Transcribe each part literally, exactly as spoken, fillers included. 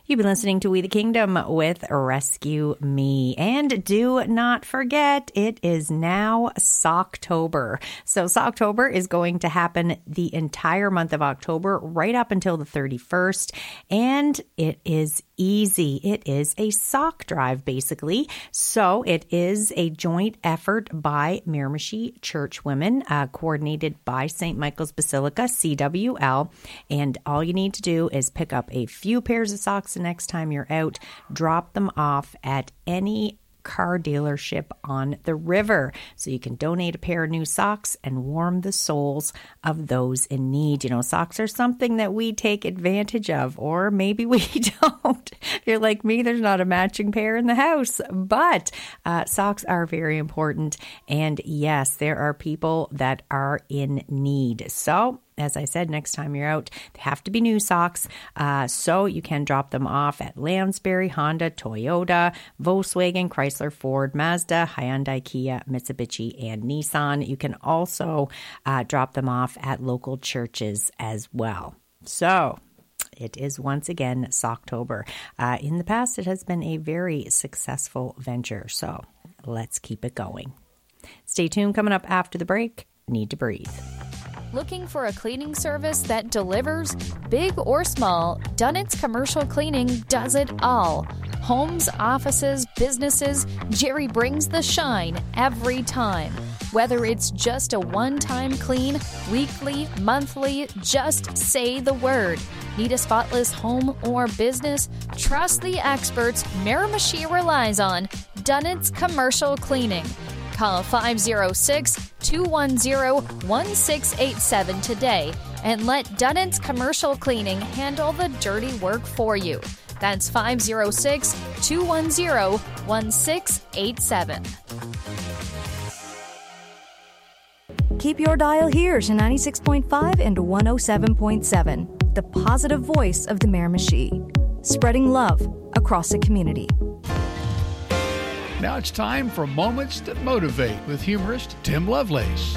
You've been listening to We the Kingdom with Rescue Me. And do not forget, it is now Socktober. So Socktober is going to happen the entire month of October, right up until the thirty-first. And it is easy. It is a sock drive, basically. So it is a joint effort by Miramichi Church Women, uh, coordinated by Saint Michael's Basilica, C W L. And all you need to do is pick up a few pairs of socks the next time you're out, drop them off at any car dealership on the river. So you can donate a pair of new socks and warm the souls of those in need. You know, socks are something that we take advantage of, or maybe we don't. If you're like me, there's not a matching pair in the house, but uh, socks are very important. And yes, there are people that are in need. So as I said, next time you're out, they have to be new socks. Uh, so you can drop them off at Lansbury, Honda, Toyota, Volkswagen, Chrysler, Ford, Mazda, Hyundai, Kia, Mitsubishi, and Nissan. You can also uh, drop them off at local churches as well. So it is once again Socktober. Uh, in the past, it has been a very successful venture. So let's keep it going. Stay tuned. Coming up after the break, Need to Breathe. Looking for a cleaning service that delivers? Big or small, Dunnett's Commercial Cleaning does it all. Homes, offices, businesses, Jerry brings the shine every time. Whether it's just a one-time clean, weekly, monthly, just say the word. Need a spotless home or business? Trust the experts Miramichi relies on. Dunnett's Commercial Cleaning. Call five oh six, two one oh, one six eight seven today and let Dunnett's Commercial Cleaning handle the dirty work for you. That's five oh six, two one oh, one six eight seven. Keep your dial here to ninety-six point five and one oh seven point seven, the positive voice of the Miramichi, spreading love across the community. Now it's time for Moments That Motivate with humorist Tim Lovelace.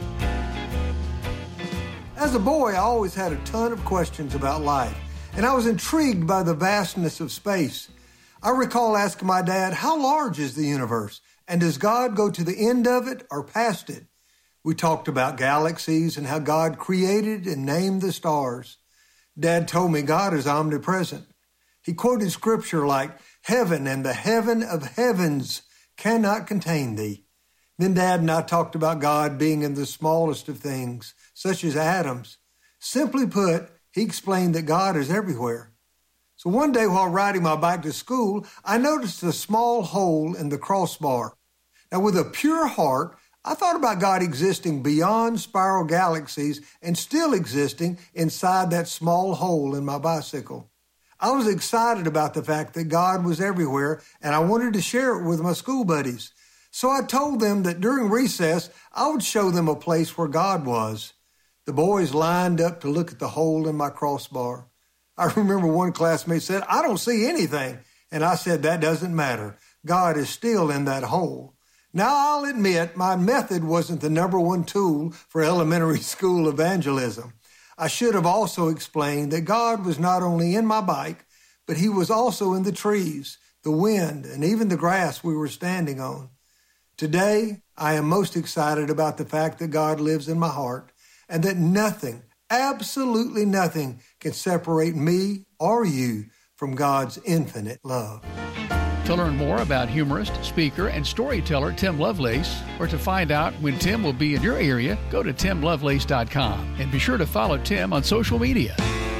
As a boy, I always had a ton of questions about life, and I was intrigued by the vastness of space. I recall asking my dad, how large is the universe, and does God go to the end of it or past it? We talked about galaxies and how God created and named the stars. Dad told me God is omnipresent. He quoted scripture like, heaven and the heaven of heavens cannot contain thee. Then Dad and I talked about God being in the smallest of things, such as atoms. Simply put, he explained that God is everywhere. So one day while riding my bike to school, I noticed a small hole in the crossbar. Now with a pure heart, I thought about God existing beyond spiral galaxies and still existing inside that small hole in my bicycle. I was excited about the fact that God was everywhere, and I wanted to share it with my school buddies. So I told them that during recess, I would show them a place where God was. The boys lined up to look at the hole in my crossbar. I remember one classmate said, I don't see anything. And I said, that doesn't matter. God is still in that hole. Now, I'll admit my method wasn't the number one tool for elementary school evangelism. I should have also explained that God was not only in my bike, but he was also in the trees, the wind, and even the grass we were standing on. Today, I am most excited about the fact that God lives in my heart and that nothing, absolutely nothing, can separate me or you from God's infinite love. To learn more about humorist, speaker, and storyteller Tim Lovelace, or to find out when Tim will be in your area, go to tim lovelace dot com and be sure to follow Tim on social media.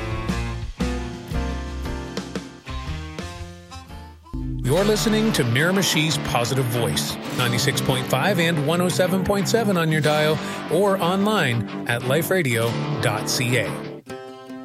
You're listening to Miramichi's Positive Voice, ninety-six point five and one oh seven point seven on your dial or online at life radio dot c a.